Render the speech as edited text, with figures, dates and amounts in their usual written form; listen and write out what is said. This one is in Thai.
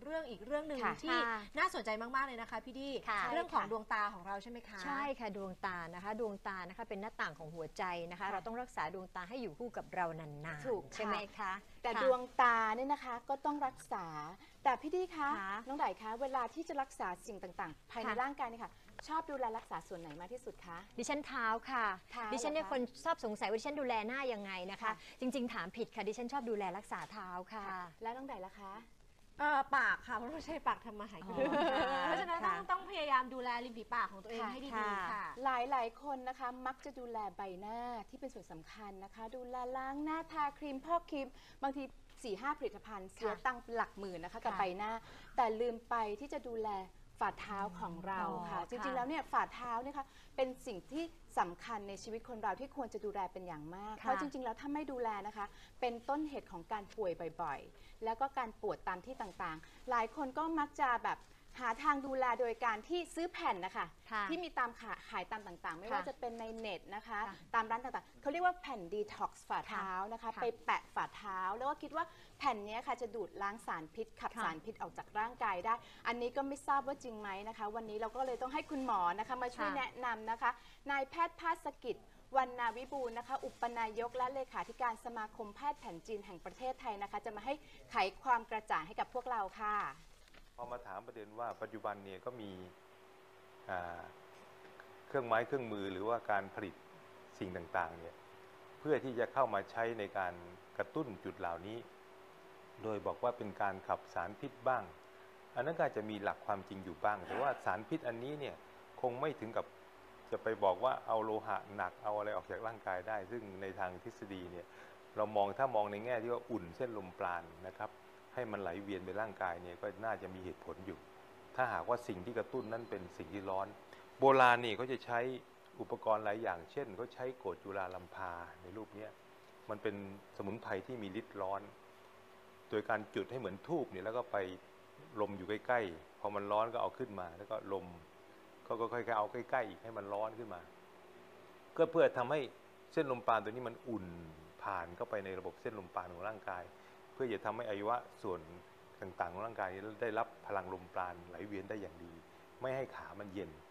รื่องอีกเรื่องหนึ่งที่น่าสนใจมากๆเลยนะคะพี่ดีเรื่องของดวงตาของเราใช่ไหมคะใช่ค่ะดวงตานะคะดวงตานะคะเป็นหน้าต่างของหัวใจนะคะเราต้องรักษาดวงตาให้อยู่คู่กับเรานานๆใช่ไหมคะแต่ดวงตาเนี่ยนะคะก็ต้องรักษาแต่พี่ดีคะน้องไดคะเวลาที่จะรักษาสิ่งต่างๆภายในร่างกายนี่ค่ะชอบดูแลรักษาส่วนไหนมากที่สุดคะดิฉันเท้าค่ะดิฉันเนี่ยคนชอบสงสัยว่าดิฉันดูแลหน้ายังไงนะคะจริงๆถามผิดค่ะดิฉันชอบดูแลรักษาเท้าค่ะแล้วน้องไดล่ะคะปากค่ะเพราะไม่ใช่ปากทำมาหากินเพราะฉะนั้นต้องพยายามดูแลริมฝีปากของตัวเองให้ดีๆค่ะหลายคนนะคะมักจะดูแลใบหน้าที่เป็นส่วนสำคัญนะคะดูแลล้างหน้าทาครีมพอกครีมบางที4-5 ผลิตภัณฑ์เสียตังค์หลักหมื่นนะคะกับใบหน้าแต่ลืมไปที่จะดูแลฝ่าเท้าของเราค่ะจริงๆแล้วเนี่ยฝ่าเท้าเนี่ยค่ะเป็นสิ่งที่สำคัญในชีวิตคนเราที่ควรจะดูแลเป็นอย่างมากเพราะจริงๆแล้วถ้าไม่ดูแลนะคะเป็นต้นเหตุของการป่วยบ่อยๆแล้วก็การปวดตามที่ต่างๆหลายคนก็มักจะแบบหาทางดูแลโดยการที่ซื้อแผ่นนะคะที่มีตามขายตามต่างๆไม่ว่าจะเป็นในเน็ตนะคะตามร้านต่างๆเขาเรียกว่าแผ่นดีท็อกซ์ฝ่าเท้านะคะไปแปะฝ่าเท้าแล้วก็คิดว่าแผ่นนี้ค่ะจะดูดล้างสารพิษขับสารพิษออกจากร่างกายได้อันนี้ก็ไม่ทราบว่าจริงไหมนะคะวันนี้เราก็เลยต้องให้คุณหมอนะคะมาช่วยแนะนำนะคะนายแพทย์ภาสกิจวรรณวิบูลย์นะคะอุปนายกและเลขาธิการสมาคมแพทย์แผนจีนแห่งประเทศไทยนะคะจะมาให้ไขความกระจ่างให้กับพวกเราค่ะพอมาถามประเด็นว่าปัจจุบันเนี่ยก็มีเครื่องไม้เครื่องมือหรือว่าการผลิตสิ่งต่างๆเนี่ยเพื่อที่จะเข้ามาใช้ในการกระตุ้นจุดเหล่านี้โดยบอกว่าเป็นการขับสารพิษบ้างอันนั้นก็จะมีหลักความจริงอยู่บ้างแต่ว่าสารพิษอันนี้เนี่ยคงไม่ถึงกับจะไปบอกว่าเอาโลหะหนักเอาอะไรออกจากร่างกายได้ซึ่งในทางทฤษฎีเนี่ยเราถ้ามองในแง่ที่ว่าอุ่นเส้นลมปราณนะครับให้มันไหลเวียนในร่างกายเนี่ยก็น่าจะมีเหตุผลอยู่ถ้าหากว่าสิ่งที่กระตุ้นนั้นเป็นสิ่งที่ร้อนโบราณนี่เขาจะใช้อุปกรณ์หลายอย่างเช่นเขาใช้โกรธจุฬาลัมพาในรูปนี้มันเป็นสมุนไพรที่มีฤทธิ์ร้อนโดยการจุดให้เหมือนธูปเนี่ยแล้วก็ไปลมอยู่ใกล้ๆพอมันร้อนก็เอาขึ้นมาแล้วก็ลมก็ค่อยๆเอาใกล้ๆอีกให้มันร้อนขึ้นมาก็เพื่อทำให้เส้นลมปราณตัวนี้มันอุ่นผ่านเข้าไปในระบบเส้นลมปราณของร่างกายเพื่อจะทำให้อวัยวะส่วนต่างๆของร่างกายได้รับพลังลมปราณไหลเวียนได้อย่างดีไม่ให้ขามันเย็น